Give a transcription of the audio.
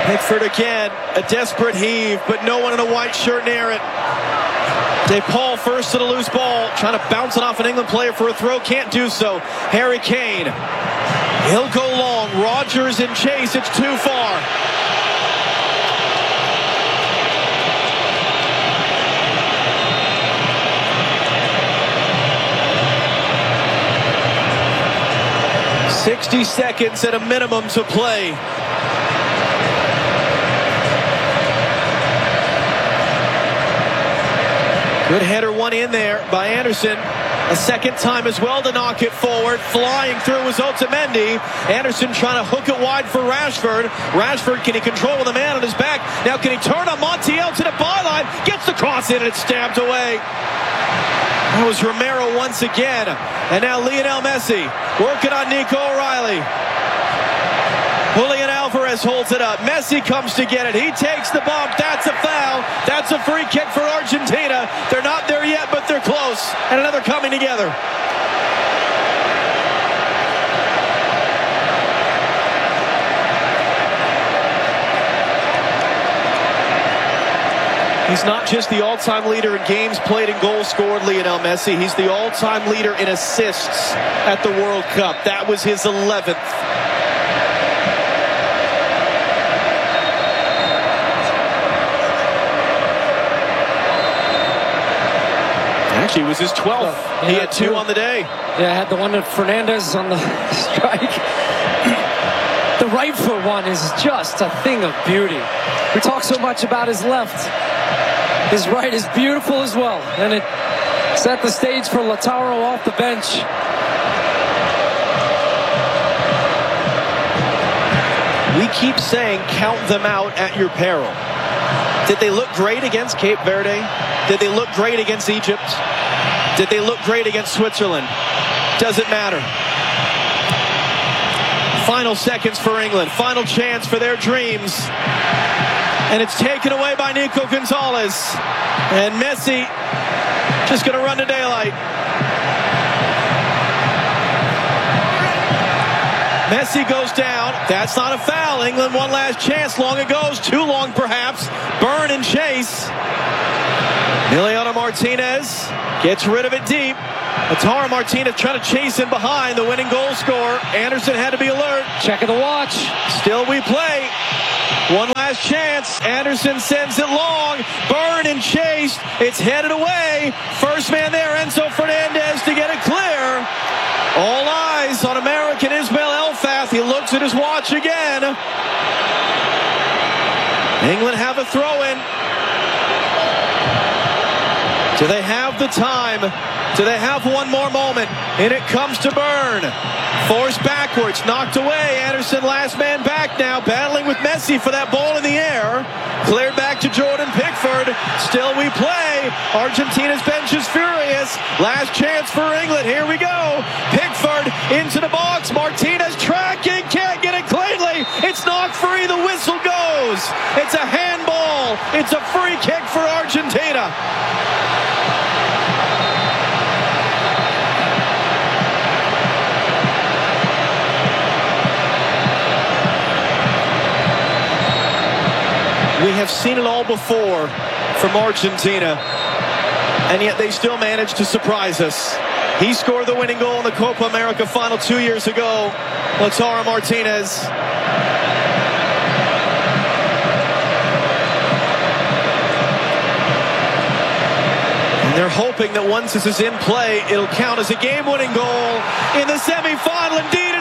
Pickford again, a desperate heave, but no one in a white shirt near it. DePaul first to the loose ball, trying to bounce it off an England player for a throw, can't do so. Harry Kane, he'll go long. Rodgers in chase, it's too far. "60 seconds at a minimum to play." Good header, one in there by Anderson. A second time as well to knock it forward. Flying through was Otamendi. Anderson trying to hook it wide for Rashford. Rashford, can he control with a man on his back? Now can he turn on Montiel to the byline? Gets the cross in and it's stabbed away. That was Romero once again. And now Lionel Messi working on Nico O'Reilly. Julian Alvarez holds it up. Messi comes to get it. He takes the bump. That's a foul. That's a free kick for Argentina. They're not there yet, but they're close. And another coming together. He's not just the all-time leader in games played and goals scored, Lionel Messi. He's the all-time leader in assists at the World Cup. That was his 11th. Actually, it was his 12th. He had two on the day. Yeah, I had the one to Fernandez on the strike. The right foot one is just a thing of beauty. We talk so much about his left. His right is beautiful as well. And it set the stage for Lautaro off the bench. We keep saying count them out at your peril. Did they look great against Cape Verde? Did they look great against Egypt? Did they look great against Switzerland? Doesn't matter. Final seconds for England. Final chance for their dreams. And it's taken away by Nico Gonzalez. And Messi just going to run to daylight. Messi goes down. That's not a foul. England one last chance. Long it goes. Too long perhaps. Burn and chase. Emiliano Martinez gets rid of it deep. Lautaro Martinez trying to chase in behind the winning goal scorer. Anderson had to be alert. Checking the watch. Still we play. One last chance. Anderson sends it long. Burn and chased. It's headed away. First man there, Enzo Fernandez, to get it clear. All eyes on American Ismail Elfath. He looks at his watch again. England have a throw-in. Do they have the time? Do they have one more moment? And it comes to Burn. Forced backwards, knocked away. Anderson last man back now, battling with Messi for that ball in the air. Cleared back to Jordan Pickford. Still we play. Argentina's bench is furious. Last chance for England. Here we go. Pickford into the box. Martinez tracking. Can't get it cleanly. It's knocked free. The whistle goes. It's a handball. It's a free kick for Argentina. We have seen it all before from Argentina, and yet they still managed to surprise us. He scored the winning goal in the Copa America final 2 years ago, Lautaro Martinez. And they're hoping that once this is in play, it'll count as a game-winning goal in the semifinal. Indeed,